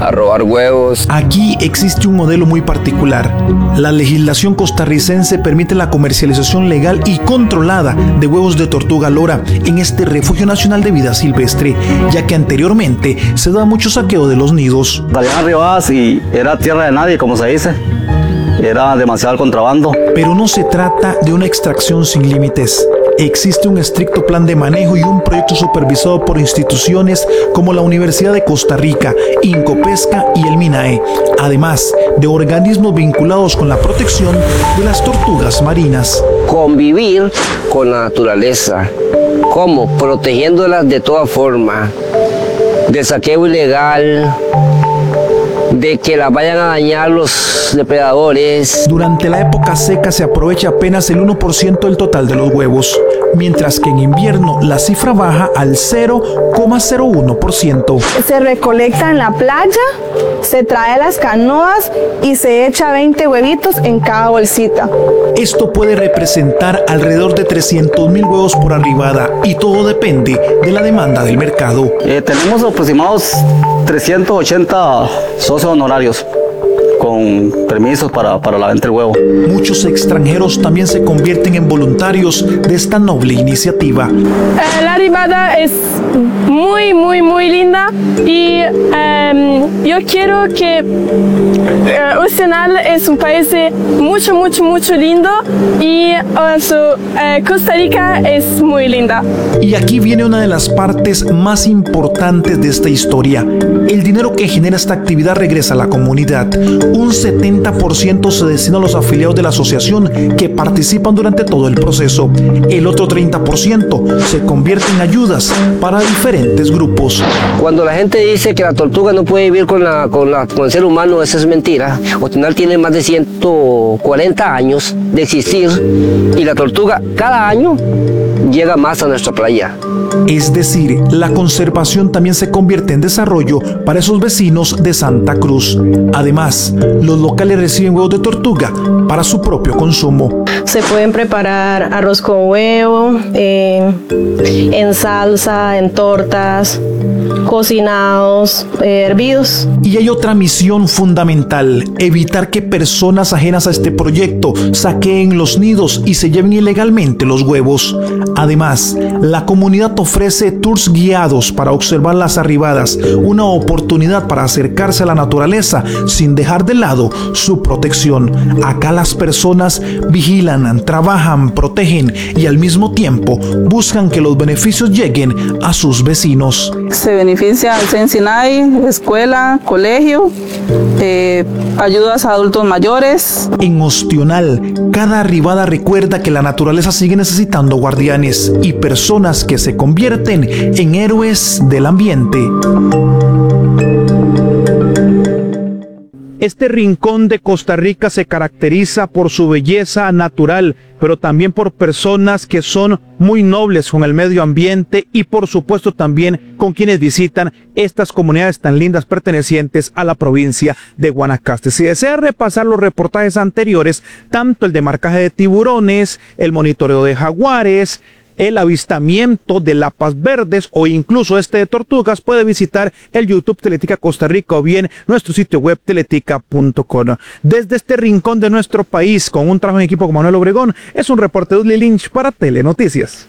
a robar huevos. Aquí existe un modelo muy particular. La legislación costarricense permite la comercialización legal y controlada de huevos de tortuga lora en este refugio nacional de vida silvestre, ya que anteriormente se daba mucho saqueo de los nidos. Salían arribadas y era tierra de nadie, como se dice. Era demasiado el contrabando. Pero no se trata de una extracción sin límites. Existe un estricto plan de manejo y un proyecto supervisado por instituciones como la Universidad de Costa Rica, Incopesca y el MINAE, además de organismos vinculados con la protección de las tortugas marinas. Convivir con la naturaleza. ¿Cómo? Protegiéndolas de toda forma. De saqueo ilegal, de que las vayan a dañar los depredadores. Durante la época seca se aprovecha apenas el 1% del total de los huevos, mientras que en invierno la cifra baja al 0,01%. Se recolecta en la playa, se trae las canoas y se echa 20 huevitos en cada bolsita. Esto puede representar alrededor de 300,000 huevos por arribada y todo depende de la demanda del mercado. Tenemos aproximados 380 socios honorarios con permisos para la venta del huevo. Muchos extranjeros también se convierten en voluntarios de esta noble iniciativa. La arribada es muy linda y yo quiero que Nacional es un país mucho lindo y Costa Rica es muy linda. Y aquí viene una de las partes más importantes de esta historia. El dinero que genera esta actividad regresa a la comunidad. Un 70% se destina a los afiliados de la asociación que participan durante todo el proceso. El otro 30% se convierte en ayudas para diferentes grupos. Cuando la gente dice que la tortuga no puede vivir con el ser humano, eso es mentira. Otinal tiene más de 140 años de existir y la tortuga cada año llega más a nuestra playa. Es decir, la conservación también se convierte en desarrollo para esos vecinos de Santa Cruz. Además, los locales reciben huevos de tortuga para su propio consumo. Se pueden preparar arroz con huevo, en salsa, en tortas, cocinados, hervidos. Y hay otra misión fundamental: evitar que personas ajenas a este proyecto saqueen los nidos y se lleven ilegalmente los huevos. Además, la comunidad ofrece tours guiados para observar las arribadas, una oportunidad para acercarse a la naturaleza sin dejar de lado su protección. Acá las personas vigilan, trabajan, protegen y al mismo tiempo buscan que los beneficios lleguen a sus vecinos. Se beneficia al Sensinay, escuela, colegio, ayudas a adultos mayores. En Ostional, cada arribada recuerda que la naturaleza sigue necesitando guardianes y personas que se convierten en héroes del ambiente. Este rincón de Costa Rica se caracteriza por su belleza natural, pero también por personas que son muy nobles con el medio ambiente y por supuesto también con quienes visitan estas comunidades tan lindas pertenecientes a la provincia de Guanacaste. Si desea repasar los reportajes anteriores, tanto el de marcaje de tiburones, el monitoreo de jaguares, el avistamiento de lapas verdes o incluso este de tortugas, puede visitar el YouTube Teletica Costa Rica o bien nuestro sitio web teletica.com. Desde este rincón de nuestro país, con un trabajo en equipo con Manuel Obregón, es un reporte de Udley Lynch para Telenoticias.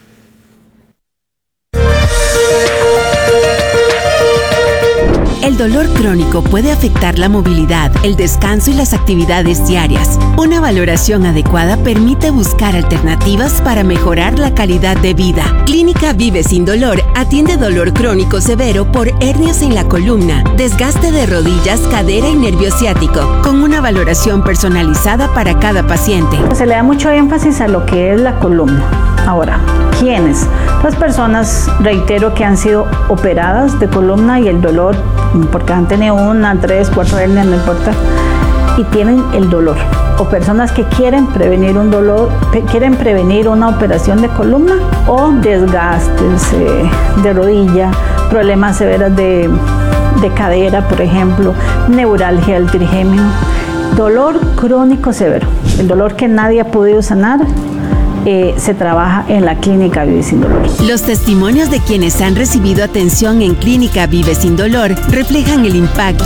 El dolor crónico puede afectar la movilidad, el descanso y las actividades diarias. Una valoración adecuada permite buscar alternativas para mejorar la calidad de vida. Clínica Vive Sin Dolor atiende dolor crónico severo por hernias en la columna, desgaste de rodillas, cadera y nervio ciático, con una valoración personalizada para cada paciente. Se le da mucho énfasis a lo que es la columna. Ahora, ¿quiénes? Las personas, reitero, que han sido operadas de columna y el dolor, porque han tenido 1, 3, 4 hernias, no importa, y tienen el dolor. O personas que quieren prevenir un dolor, quieren prevenir una operación de columna o desgastes de rodilla, problemas severos de cadera, por ejemplo, neuralgia del trigémino, dolor crónico severo, el dolor que nadie ha podido sanar. Se trabaja en la Clínica Vive Sin Dolor. Los testimonios de quienes han recibido atención en Clínica Vive Sin Dolor reflejan el impacto